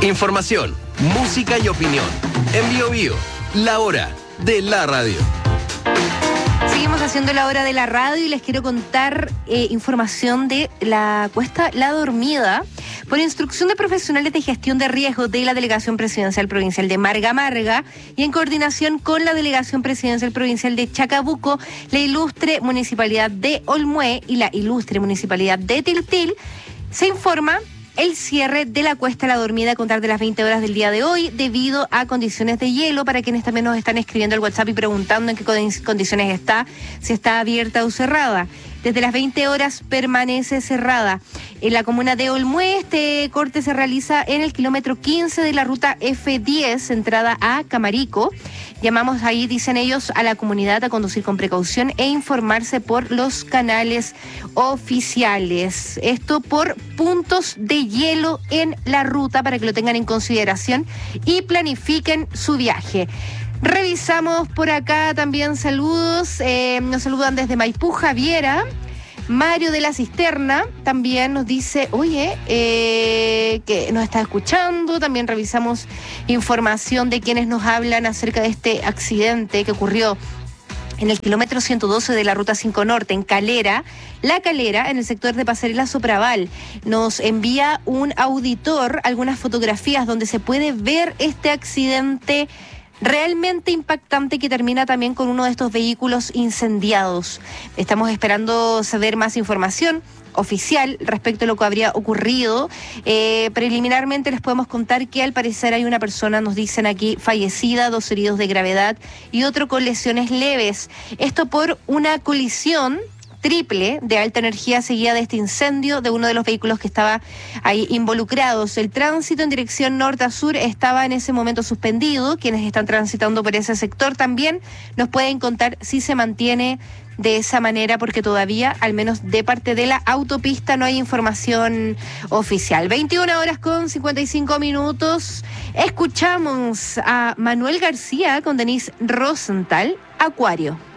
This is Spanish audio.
Información, música y opinión. En Bio Bio, la hora de la radio. Seguimos haciendo la hora de la radio y les quiero contar información de la Cuesta La Dormida. Por instrucción de profesionales de gestión de riesgo de la Delegación Presidencial Provincial de Marga Marga y en coordinación con la Delegación Presidencial Provincial de Chacabuco, la Ilustre Municipalidad de Olmué y la Ilustre Municipalidad de Tiltil, se informa el cierre de la Cuesta La Dormida a contar de las 20 horas del día de hoy debido a condiciones de hielo. Para quienes también nos están escribiendo al WhatsApp y preguntando en qué condiciones está, si está abierta o cerrada. Desde las 20 horas permanece cerrada. En la comuna de Olmué, este corte se realiza en el kilómetro 15 de la ruta F10, entrada a Camarico. Llamamos ahí, dicen ellos, a la comunidad a conducir con precaución e informarse por los canales oficiales. Esto por puntos de hielo en la ruta para que lo tengan en consideración y planifiquen su viaje. Revisamos por acá también saludos. Nos saludan desde Maipú, Javiera. Mario de la Cisterna también nos dice, oye, que nos está escuchando. También revisamos información de quienes nos hablan acerca de este accidente que ocurrió en el kilómetro 112 de la Ruta 5 Norte, en Calera. La Calera, en el sector de Pasarela Sopraval. Nos envía un auditor algunas fotografías donde se puede ver este accidente realmente impactante que termina también con uno de estos vehículos incendiados. Estamos esperando saber más información oficial respecto a lo que habría ocurrido. Preliminarmente les podemos contar que al parecer hay una persona, nos dicen aquí, fallecida, 2 heridos de gravedad y otro con lesiones leves. Esto por una colisión triple de alta energía seguida de este incendio de uno de los vehículos que estaba ahí involucrados. El tránsito en dirección norte a sur estaba en ese momento suspendido. Quienes están transitando por ese sector también nos pueden contar si se mantiene de esa manera, porque todavía, al menos de parte de la autopista, no hay información oficial. 21 horas con 55 minutos. Escuchamos a Manuel García con Denise Rosenthal, Acuario.